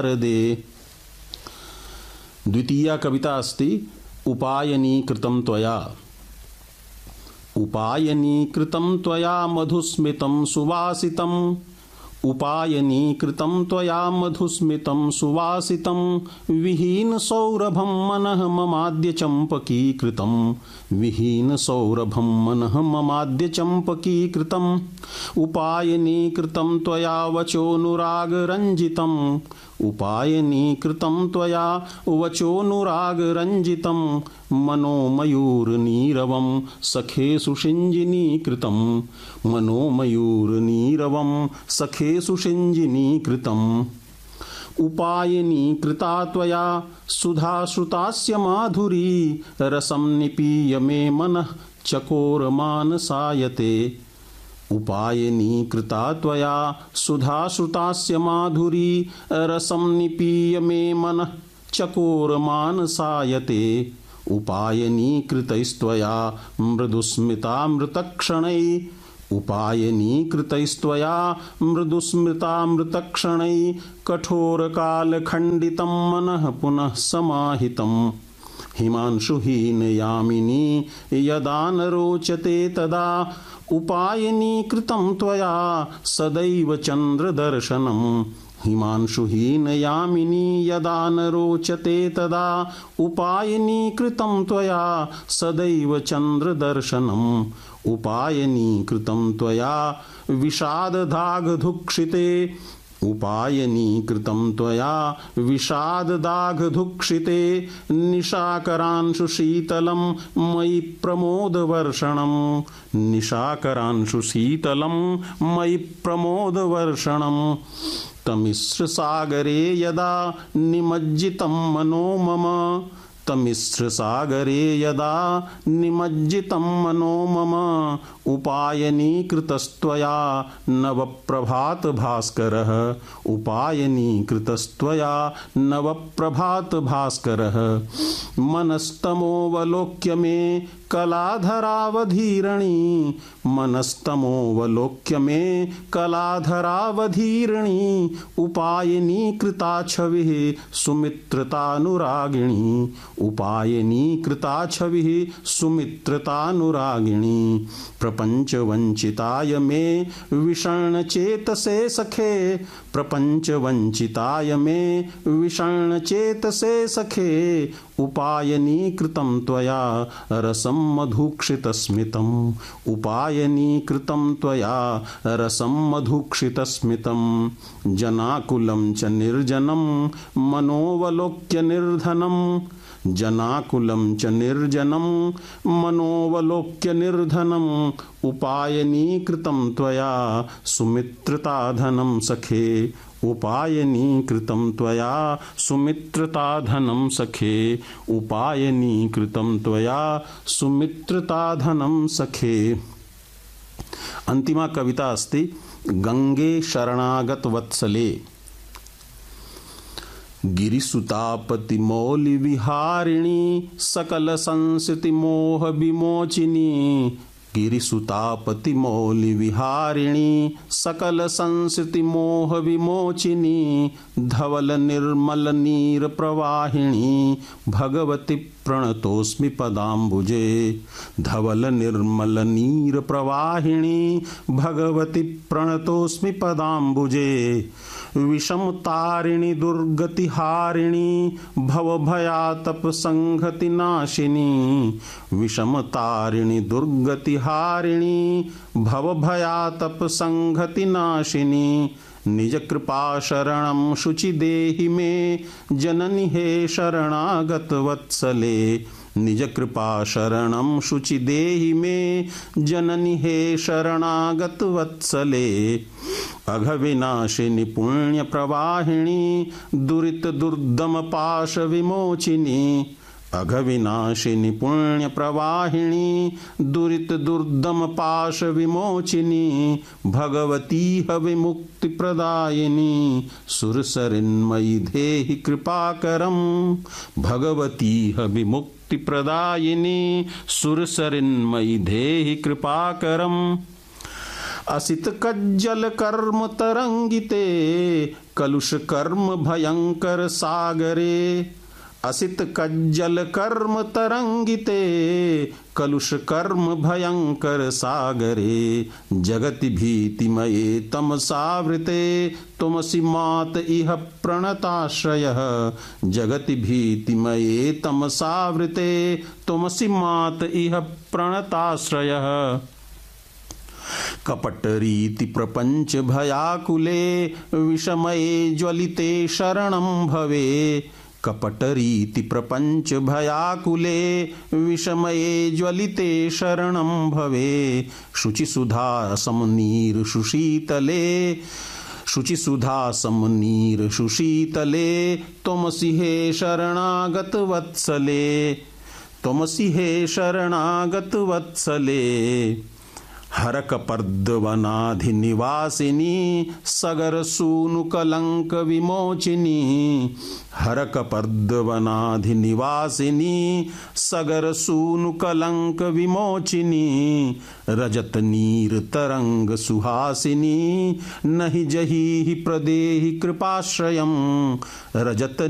दे। द्वितीया कविता अस्ति उपायनीकृतं त्वया। उपायनीकृतं त्वया मधुस्मितं सुवासितम्। उपायनीकृतं त्वया मधुस्मितं सुवासितं। विहीन सौरभं मनः ममाद्य चम्पकीकृतं। विहीन सौरभं मनः ममाद्य चम्पकीकृतं। उपायनीकृतं त्वया वचोनुरागरञ्जितम्। उपायनीकृतं त्वया वचोनुरागरञ्जितं। मनोमयूरनीरवं सखेषु शिञ्जिनीकृतं। मनोमयूरनीरवं सखेषु शिञ्जिनीकृतम्। उपायनीकृता त्वया सुधाश्रुतास्य माधुरी। रसं निपीय मे मनः चकोरमानसायते। उपायनीकृता त्वया सुधाश्रुतास्य माधुरी। रसं निपीय मे मनः चकोरमानसायते। उपायनीकृतैस्त्वया मृदुस्मितामृतक्षणैः। उपायनीकृतैस्त्वया मृदुस्मितामृतक्षणैः। कठोरकालखण्डितं मनः पुनः समाहितम्। हिमांशुहीनयामिनी यदा न रोचते तदा। उपायनीकृतं त्वया सदैव चन्द्रदर्शनम्। हिमांशुहीनयामिनी यदा न रोचते तदा। उपायनीकृतं त्वया सदैव चन्द्रदर्शनम्। उपायनीकृतं त्वया विषाददाघधुक्षिते। उपायनीकृतं त्वया विषाददाघधुक्षिते। निशाकरांशु शीतलं मयि प्रमोदवर्षणम्। निशाकरांशु शीतलं मयि प्रमोदवर्षणम्। तमिश्रसागरे यदा निमज्जितं मनो मम। तमिश्रसागरे यदा निमज्जितं मनो मम। उपायनीकृतस्त्वया नवप्रभातभास्करः। उपायनीकृतस्त्वया नवप्रभातभास्करः। मनस्तमोवलोक्य मे कलाधरावधीरणी। मनस्तमोवलोक्य मे कलाधरावधीरणी। उपायनीकृता छविः सुमित्रतानुरागिणी। उपायनीकृता छविः सुमित्रतानुरागिणी। प्रपंचवंचिताय मे विषण्णचेतसे सखे। प्रपंचवंचिताय मे विषण्णचेतसे सखे। उपायनीकृतं त्वया रसं मधुक्षितस्मितम्। उपायनीकृतं त्वया रसं मधुक्षितस्मितम्। जनाकुलं च निर्जनं मनोवलोक्य निर्धनम्। जनाकुलं च निर्जनं मनोवलोक्य निर्धनम्। उपायनीकृतं त्वया सुमित्रताधनं सखे। उपायनीकृतं त्वया सुमित्रताधनं सखे। उपायनीकृतं त्वया सुमित्रताधनं सखे। अंतिमा कविता अस्ति गंगे शरणागत वत्सले। गिरिसुतापति मौलि विहारिणी सकल संस्कृति मोह विमोचिनी। गिरिसुतापति मौलि विहारिणी सकल संस्कृति मोह विमोचिनी। धवल निर्मल नीर प्रवाहिणी भगवती प्रणतोस्मि पदाम्बुजे। धवल निर्मल नीर प्रवाहिणी भगवती प्रणतोस्मि पदाम्बुजे। विषमतारिणी दुर्गतिहारिणी भवभयातप संघति नाशिनी। विषमतारिणी दुर्गतिहारिणी भवभयातप संघति नाशिनी। निज कृपा शरणं शुचि देहि मे जननि हे शरणागत वत्सले। निज कृपा शरणं शुचि देहि मे जननि हे शरणागत वत्सले। अघविनाशिनि पुण्य प्रवाहिणी दुरित दुर्दम पाश विमोचिनी। अघविनाशिनि पुण्य प्रवाहिणी दुरित दुर्दम पाश विमोचिनी। भगवती विमुक्ति प्रदायिनी सुरसरिन्मयी धेहि कृपाकरम्। भगवती विमुक्ति प्रदायिनी सुरसरिन्मयी धेहि कृपाकरम्। असित कज्जल कर्म तरंगिते कलुष कर्म भयंकर सागरे। असित कज्जल कर्म तरंगिते कलुष कर्म भयंकर सागरे। जगति भीतिमये तमसावृते तुमसि मात इह प्रणताश्रयः। जगति भीतिमये तमसावृते तुमसि मात इह प्रणताश्रयः। कपटरीति प्रपंच भयाकुले विषमये ज्वलिते शरणं भवे। कपटरीति प्रपंच भयाकुले विषमये ज्वलिते शरणं भवे। शुचिसुधा समनीर सुशीतले शुचिसुधा समनीर सुशीतले त्वमसि हे शरणागत वत्सले। त्वमसि हे शरणागत वत्सले। हरकपर्दवनाधिनिवासिनी सगर सूनु कलंक विमोचिनी। हरकपर्दवनाधिनिवासिनी सगर सूनु कलंक विमोचिनी। रजत नीर तरंग सुहासिनी नहि जहि प्रदेहि कृपाश्रयम्। रजत